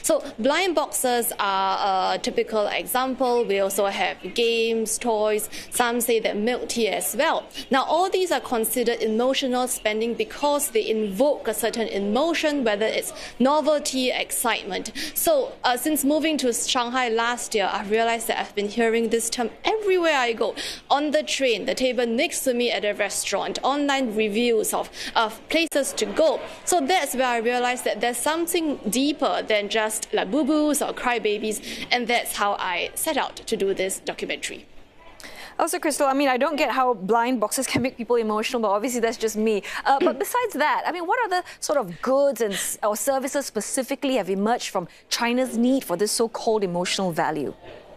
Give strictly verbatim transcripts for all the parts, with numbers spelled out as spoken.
So blind boxes are a typical example. We also have games, toys. Some say that milk tea as well. Now, all these are considered emotional spending because they invoke a certain emotion, whether it's novelty, excitement. So uh, since moving to Shanghai last year, I've realized that I've been hearing this term everywhere I go. On the train, the table next to me at a restaurant, online reviews of, of places to go. So that's where I realized that there's something deeper than just Labubu's or crybabies, and that's how I set out to do this documentary. Also, Crystal, I mean, I don't get how blind boxes can make people emotional, but obviously that's just me. Uh, but besides that, I mean, what other sort of goods and or services specifically have emerged from China's need for this so-called emotional value?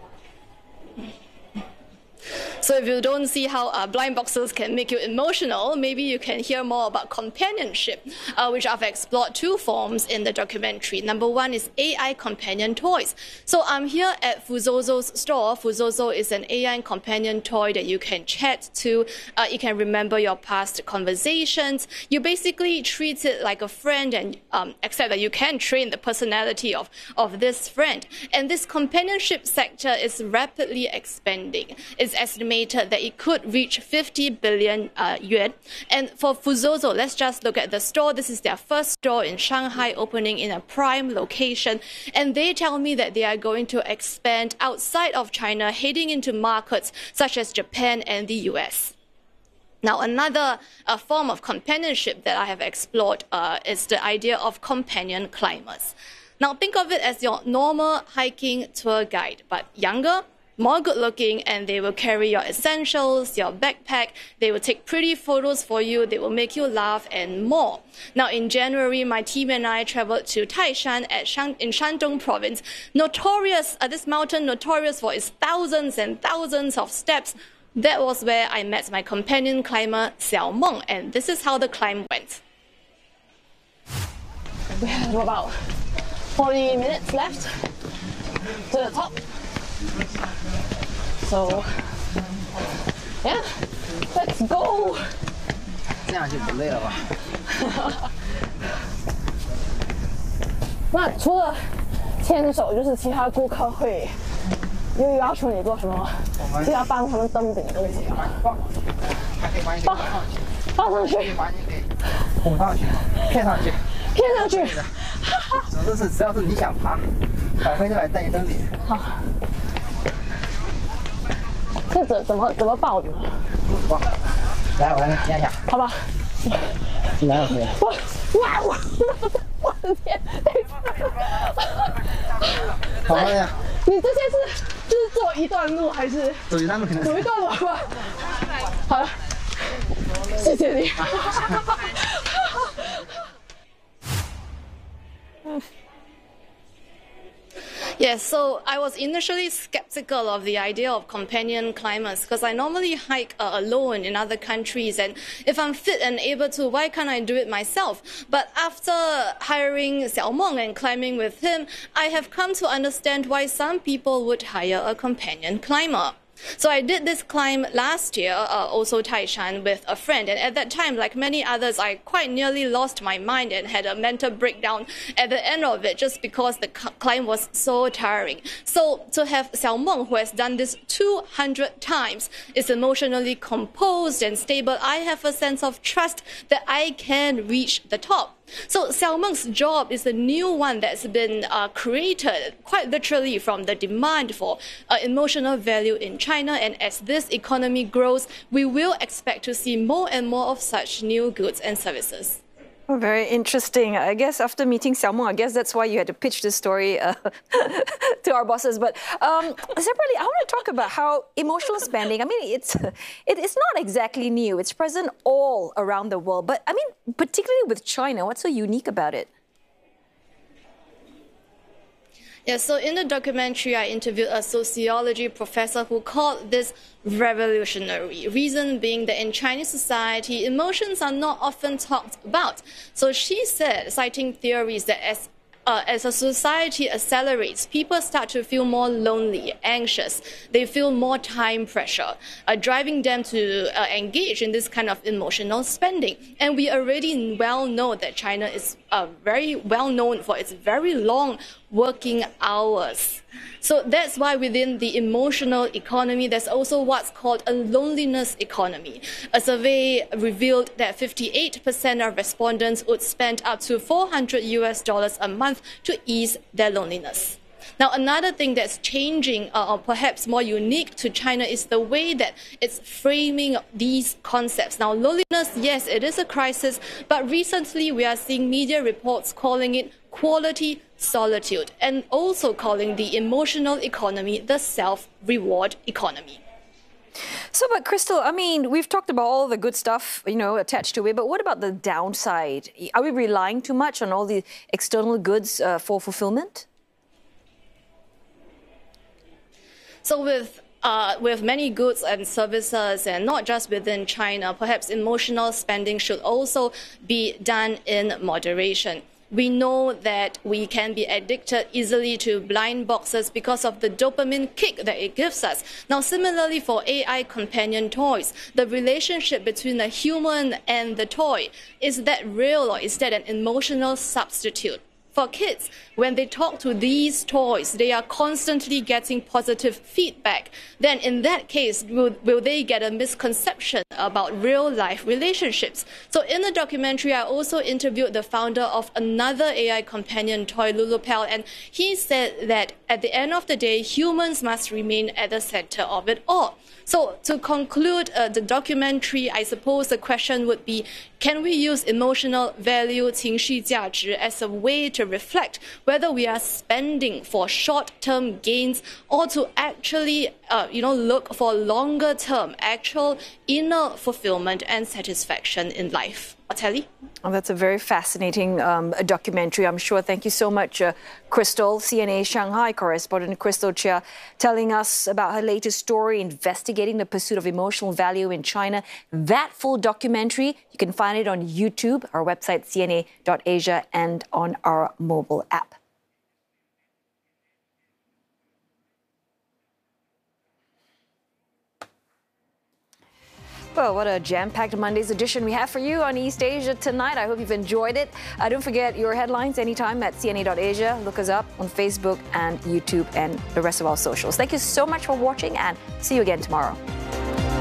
So if you don't see how uh, blind boxes can make you emotional, maybe you can hear more about companionship, uh, which I've explored two forms in the documentary. Number one is A I companion toys. So I'm here at Fuzozo's store. Fuzozo is an A I companion toy that you can chat to. Uh, you can remember your past conversations. You basically treat it like a friend, and um, except that you can train the personality of, of this friend. And this companionship sector is rapidly expanding. It's estimated that it could reach fifty billion uh, yuan. And for Fuzozo, let's just look at the store. This is their first store in Shanghai, opening in a prime location. And they tell me that they are going to expand outside of China, heading into markets such as Japan and the U S. Now, another uh, form of companionship that I have explored uh, is the idea of companion climbers. Now, think of it as your normal hiking tour guide, but younger, more good-looking, and they will carry your essentials, your backpack. They will take pretty photos for you. They will make you laugh and more. Now, in January, my team and I traveled to Taishan at Shang in Shandong province. Notorious, uh, this mountain notorious for its thousands and thousands of steps. That was where I met my companion climber, Xiao Meng, and this is how the climb went. We have about forty minutes left to the top. So, yeah, let's go. 这样就不累了吧？ 那除了牵手，就是其他顾客会又要求你做什么？其他帮他们登顶的东西啊？放放上去， 把你给哄上去，骗上去， 骗上去。 总之是只要是你想爬，百分之百带你登顶。 好。 这怎怎么怎么抱的？ 哇！来，我来捏一下。 好吧。 来，我可以。 哇哇我我的天！ 好了呀。 你这些是就是走一段路还是？ 走一段路可能。 走一段路吧。好了，谢谢你。Yes, so I was initially skeptical of the idea of companion climbers because I normally hike uh, alone in other countries, and if I'm fit and able to, why can't I do it myself? But after hiring Xiao Meng and climbing with him, I have come to understand why some people would hire a companion climber. So I did this climb last year, uh, also Taishan, with a friend. And at that time, like many others, I quite nearly lost my mind and had a mental breakdown at the end of it just because the climb was so tiring. So to have Xiao Meng, who has done this two hundred times, is emotionally composed and stable, I have a sense of trust that I can reach the top. So Xiao Meng's job is a new one that's been uh, created quite literally from the demand for uh, emotional value in China. And as this economy grows, we will expect to see more and more of such new goods and services. Oh, very interesting. I guess after meeting Xiao Meng, I guess that's why you had to pitch this story uh, to our bosses. But um, separately, I want to talk about how emotional spending, I mean, it's, it, it's not exactly new. It's present all around the world. But I mean, particularly with China, what's so unique about it? Yeah, so in the documentary, I interviewed a sociology professor who called this revolutionary. Reason being that in Chinese society, emotions are not often talked about. So she said, citing theories that as Uh, as a society accelerates, people start to feel more lonely, anxious. They feel more time pressure, uh, driving them to uh, engage in this kind of emotional spending. And we already well know that China is uh, very well known for its very long working hours. So that's why within the emotional economy, there's also what's called a loneliness economy. A survey revealed that fifty-eight percent of respondents would spend up to four hundred U S dollars a month to ease their loneliness. Now, another thing that's changing, uh, or perhaps more unique to China, is the way that it's framing these concepts. Now, loneliness, yes, it is a crisis, but recently we are seeing media reports calling it quality solitude, and also calling the emotional economy the self-reward economy. So, but Crystal, I mean, we've talked about all the good stuff, you know, attached to it, but what about the downside? Are we relying too much on all the external goods uh, for fulfillment? So with uh, with many goods and services, and not just within China, perhaps emotional spending should also be done in moderation. We know that we can be addicted easily to blind boxes because of the dopamine kick that it gives us. Now, similarly for A I companion toys, the relationship between the human and the toy, is that real, or is that an emotional substitute? For kids, when they talk to these toys, they are constantly getting positive feedback. Then in that case, will, will they get a misconception about real-life relationships? So in the documentary, I also interviewed the founder of another A I companion toy, Lulupal, and he said that at the end of the day, humans must remain at the center of it all. So to conclude uh, the documentary, I suppose the question would be, can we use emotional value, 情绪价值, as a way to reflect whether we are spending for short-term gains, or to actually uh, you know, look for longer-term actual inner fulfillment and satisfaction in life? Telly? Oh, that's a very fascinating um, documentary, I'm sure. Thank you so much, uh, Crystal, C N A Shanghai correspondent Crystal Chia, telling us about her latest story, investigating the pursuit of emotional value in China. That full documentary, you can find it on YouTube, our website, C N A dot asia, and on our mobile app. Well, what a jam-packed Monday's edition we have for you on East Asia tonight. I hope you've enjoyed it. Uh, don't forget your headlines anytime at C N A dot asia. Look us up on Facebook and YouTube and the rest of our socials. Thank you so much for watching, and see you again tomorrow.